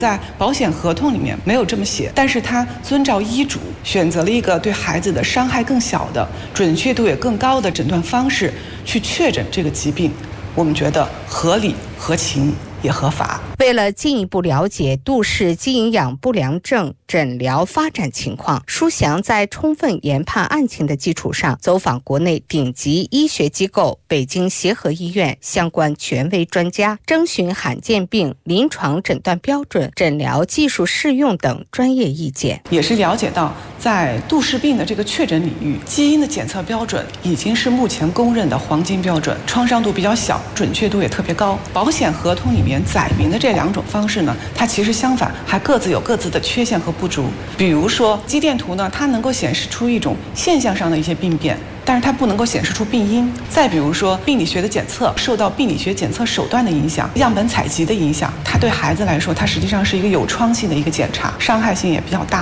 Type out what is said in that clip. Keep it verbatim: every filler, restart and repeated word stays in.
在保险合同里面没有这么写，但是他遵照医嘱选择了一个对孩子的伤害更小的、准确度也更高的诊断方式去确诊这个疾病，我们觉得合理、合情也合法。 为了进一步了解杜氏肌营养不良症诊疗发展情况，舒祥在充分研判案情的基础上，走访国内顶级医学机构北京协和医院相关权威专家，征询罕见病临床诊断标准、诊疗技术适用等专业意见。 也是了解到，在杜氏病的这个确诊领域，基因的检测标准已经是目前公认的黄金标准，创伤度比较小，准确度也特别高。保险合同里面载明的这两种方式呢，它其实相反，还各自有各自的缺陷和不足。比如说肌电图呢，它能够显示出一种现象上的一些病变，但是它不能够显示出病因。再比如说病理学的检测受到病理学检测手段的影响、样本采集的影响，它对孩子来说，它实际上是一个有创性的一个检查，伤害性也比较大。